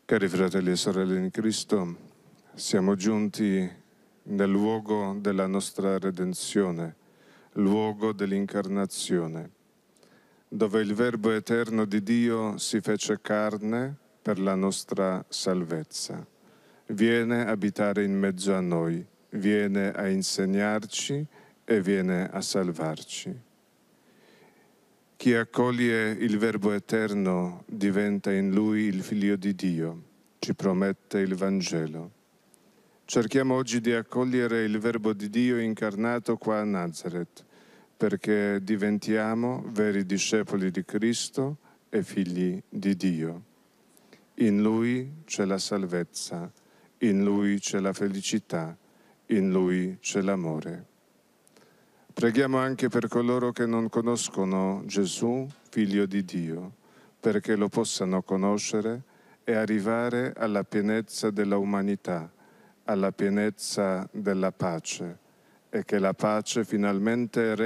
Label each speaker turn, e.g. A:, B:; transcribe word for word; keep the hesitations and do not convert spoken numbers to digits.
A: Cari fratelli e sorelle in Cristo, siamo giunti nel luogo della nostra redenzione, luogo dell'incarnazione, dove il Verbo eterno di Dio si fece carne per la nostra salvezza. Viene a abitare in mezzo a noi, viene a insegnarci e viene a salvarci. Chi accoglie il Verbo eterno diventa in lui il Figlio di Dio, ci promette il Vangelo. Cerchiamo oggi di accogliere il Verbo di Dio incarnato qua a Nazareth, perché diventiamo veri discepoli di Cristo e figli di Dio. In Lui c'è la salvezza, in Lui c'è la felicità, in Lui c'è l'amore. Preghiamo anche per coloro che non conoscono Gesù, Figlio di Dio, perché lo possano conoscere e arrivare alla pienezza della umanità, alla pienezza della pace, e che la pace finalmente